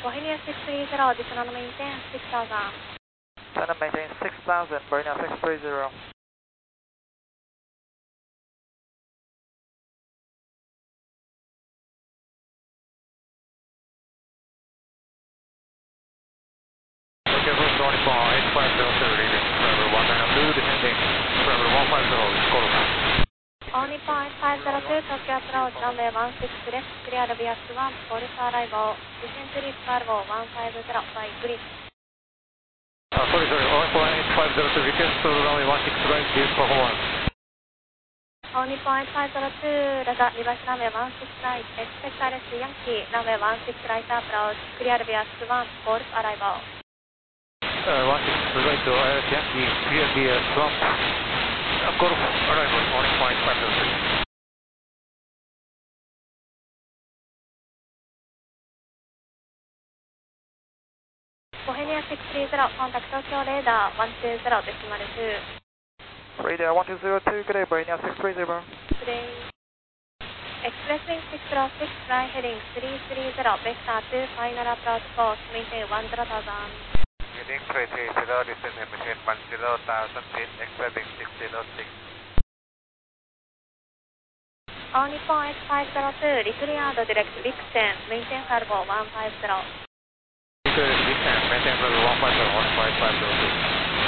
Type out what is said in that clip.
Bohemia 630, descend on maintain 6000. Descend and maintain 6000, Bohemia 630. Okay, first Nordic 8502, leaving Forever 192, descending Forever 150, call. All Nippon 8502, Tokyo approach, runway 16 left, clear VS1, Golf arrival, descend to Lip Cargo 150 by grid. Sorry, All Nippon 8502, request to runway 16 right, this performance. All Nippon 8502, Raza, reverse runway 16 right, expect RS Yankee, runway 16 right approach, clear VS1, Golf arrival. 16 right to ILS Yankee, clear VS1, Golf arrival, All Nippon 8502. Bohemia 630, contact Tokyo radar 120, decimal 2. Radar 1202, good day, Bohemia 630. Good day. Expresswing 606, fly heading 330, vector 2, final approach course, maintain 10,000. Heading 330, descend and maintain 10,000 feet, expecting 606. All Nippon X502, decleared direct Vixen, maintain cargo 150. Descend, maintain level 150, 1550.